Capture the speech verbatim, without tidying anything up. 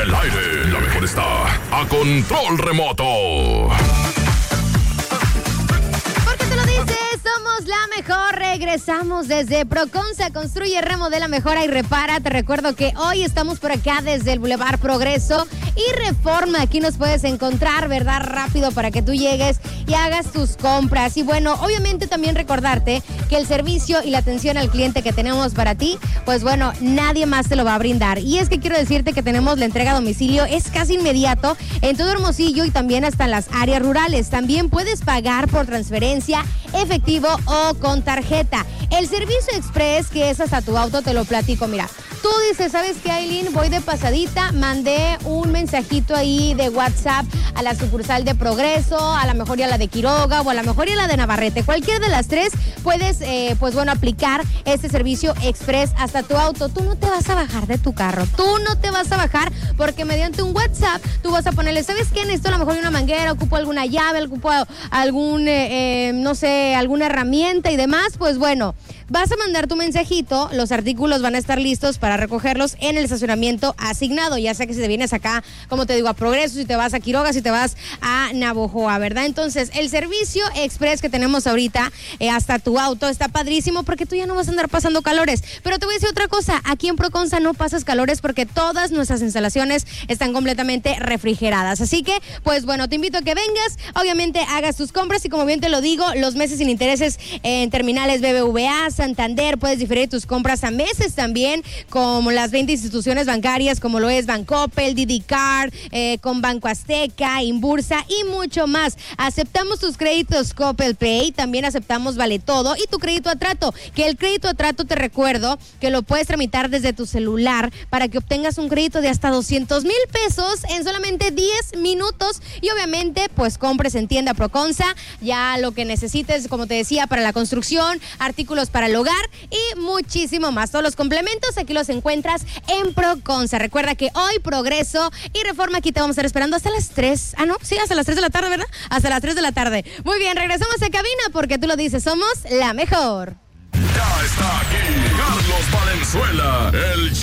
el aire, la mejor está a control remoto. Porque te lo dices, somos la mejor. Regresamos desde Proconsa. Construye, remodela, mejora y repara. Te recuerdo que hoy estamos por acá desde el Boulevard Progreso y Reforma. Aquí nos puedes encontrar, ¿verdad? Rápido para que tú llegues y hagas tus compras. Y bueno, obviamente también recordarte que el servicio y la atención al cliente que tenemos para ti, pues bueno, nadie más te lo va a brindar. Y es que quiero decirte que tenemos la entrega a domicilio, es casi inmediato en todo Hermosillo y también hasta en las áreas rurales. También puedes pagar por transferencia, efectivo o con tarjeta. El servicio express, que es hasta tu auto, te lo platico. Mira, tú dices, ¿sabes qué, Aileen? Voy de pasadita, mandé un mensajito ahí de WhatsApp a la sucursal de Progreso, a lo mejor ya la de Quiroga o a lo mejor ya la de Navarrete. Cualquiera de las tres puedes, eh, pues bueno, aplicar este servicio express hasta tu auto. Tú no te vas a bajar de tu carro, tú no te vas a bajar porque mediante un WhatsApp tú vas a ponerle, ¿sabes qué? Necesito a lo mejor una manguera, ocupo alguna llave, ocupo algún, eh, eh, no sé, alguna herramienta y demás. Pues bueno, vas a mandar tu mensajito, los artículos van a estar listos para recogerlos en el estacionamiento asignado, ya sea que si te vienes acá, como te digo, a Progreso, si te vas a Quiroga, si te vas a Navojoa, ¿verdad? Entonces, el servicio express que tenemos ahorita eh, hasta tu auto está padrísimo porque tú ya no vas a andar pasando calores. Pero te voy a decir otra cosa, aquí en Proconsa no pasas calores porque todas nuestras instalaciones están completamente refrigeradas. Así que, pues bueno, te invito a que vengas, obviamente hagas tus compras y como bien te lo digo, los meses sin intereses en terminales B B V A, Santander, puedes diferir tus compras a meses también, como las veinte instituciones bancarias, como lo es Bancoppel, Didi Card, eh, con Banco Azteca, Inbursa y mucho más. Aceptamos tus créditos Coppel Pay, también aceptamos Vale Todo y tu crédito a trato, que el crédito a trato te recuerdo que lo puedes tramitar desde tu celular para que obtengas un crédito de hasta doscientos mil pesos en solamente diez minutos y obviamente pues compres en tienda Proconsa, ya lo que necesites, como te decía, para la construcción, artículos para el hogar y muchísimo más. Todos los complementos aquí los encuentras en Proconsa. Recuerda que hoy Progreso y Reforma aquí te vamos a estar esperando hasta las tres. Ah, no, sí, hasta las tres de la tarde, ¿verdad? Hasta las tres de la tarde. Muy bien, regresamos a cabina porque tú lo dices, somos la mejor. Ya está aquí Carlos Valenzuela, el